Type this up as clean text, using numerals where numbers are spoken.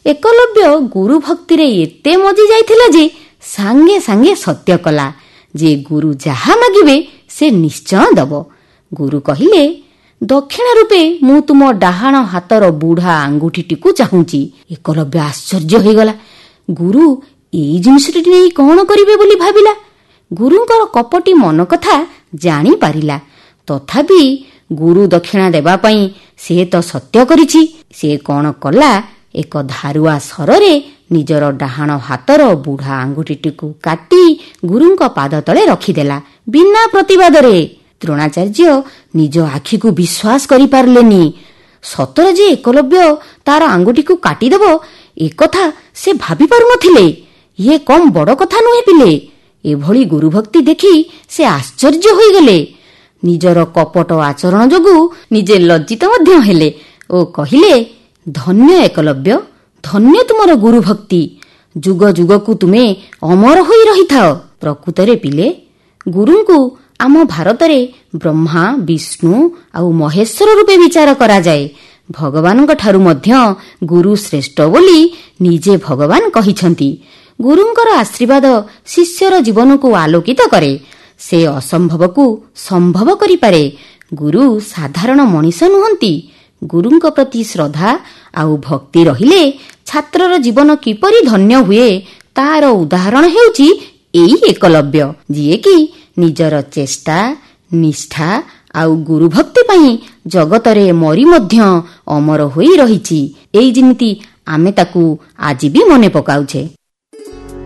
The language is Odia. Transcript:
ଏକଲବ୍ୟ ଗୁରୁ ଭକ୍ତିରେ ଏତେ ମଜି ଯାଇଥିଲା ଯେ ସାଙ୍ଗେ ସାଙ୍ଗେ ସତ୍ୟ କଲା ଯେ ଗୁରୁ ଯାହା ମାଗିବେ ସେ ନିଶ୍ଚୟ ଦବ। ଗୁରୁ କହିଲେ, ଦକ୍ଷିଣା ରୂପେ ମୁଁ ତୁମ ଡାହାଣ ହାତର ବୁଢା ଆଙ୍ଗୁଠିଟିକୁ ଚାହୁଁଛି। ଏକଲବ୍ୟ ଆଶ୍ଚର୍ଯ୍ୟ ହୋଇଗଲା। ଗୁରୁ ଏଇ ଜିନିଷଟି ନେଇ କଣ କରିବେ ବୋଲି ଭାବିଲା। ଗୁରୁଙ୍କର କପଟି ମନ କଥା ଜାଣିପାରିଲା। ତଥାପି ଗୁରୁ ଦକ୍ଷିଣା ଦେବା ପାଇଁ ସେ ତ ସତ୍ୟ କରିଛି। ସେ କଣ କଲା, ଏକ ଧାରୁଆ ସରରେ ନିଜର ଡାହାଣ ହାତର ବୁଢା ଆଙ୍ଗୁଠିଟିକୁ କାଟି ଗୁରୁଙ୍କ ପାଦ ତଳେ ରଖିଦେଲା ବିନା ପ୍ରତିବାଦରେ। ଦ୍ରୋଣାଚାର୍ଯ୍ୟ ନିଜ ଆଖିକୁ ବିଶ୍ୱାସ କରିପାରିଲେନି। ସତରେ ଯେ ଏକଲବ୍ୟ ତାର ଆଙ୍ଗୁଠିକୁ କାଟିଦେବ ଏକଥା ସେ ଭାବି ପାରୁନଥିଲେ। ଇଏ କମ୍ ବଡ଼ କଥା ନୁହେଁ ପିଲେ। ଏଭଳି ଗୁରୁଭକ୍ତି ଦେଖି ସେ ଆଶ୍ଚର୍ଯ୍ୟ ହୋଇଗଲେ। ନିଜର କପଟ ଆଚରଣ ଯୋଗୁଁ ନିଜେ ଲଜ୍ଜିତ ମଧ୍ୟ ହେଲେ ଓ କହିଲେ, ଧନ୍ୟ ଏକଲବ୍ୟ, ଧନ୍ୟ ତୁମର ଗୁରୁଭକ୍ତି। ଯୁଗ ଯୁଗକୁ ତୁମେ ଅମର ହୋଇ ରହିଥାଅ। ପ୍ରକୃତରେ ପିଲେ, ଗୁରୁଙ୍କୁ ଆମ ଭାରତରେ ବ୍ରହ୍ମା, ବିଷ୍ଣୁ ଆଉ ମହେଶ୍ୱର ରୂପେ ବିଚାର କରାଯାଏ। ଭଗବାନଙ୍କ ଠାରୁ ମଧ୍ୟ ଗୁରୁ ଶ୍ରେଷ୍ଠ ବୋଲି ନିଜେ ଭଗବାନ କହିଛନ୍ତି। ଗୁରୁଙ୍କର ଆଶୀର୍ବାଦ ଶିଷ୍ୟର ଜୀବନକୁ ଆଲୋକିତ କରେ। ସେ ଅସମ୍ଭବକୁ ସମ୍ଭବ କରିପାରେ। ଗୁରୁ ସାଧାରଣ ମଣିଷ ନୁହନ୍ତି। ଗୁରୁଙ୍କ ପ୍ରତି ଶ୍ରଦ୍ଧା ଆଉ ଭକ୍ତି ରହିଲେ ଛାତ୍ରର ଜୀବନ କିପରି ଧନ୍ୟ ହୁଏ ତାର ଉଦାହରଣ ହେଉଛି ଏଇ ଏକଲବ୍ୟ, ଯିଏକି ନିଜର ଚେଷ୍ଟା, ନିଷ୍ଠା ଆଉ ଗୁରୁଭକ୍ତି ପାଇଁ ଜଗତରେ ମରି ମଧ୍ୟ ଅମର ହୋଇ ରହିଛି। ଏଇ ଯେମିତି ଆମେ ତାକୁ ଆଜି ବି ମନେ ପକାଉଛେ।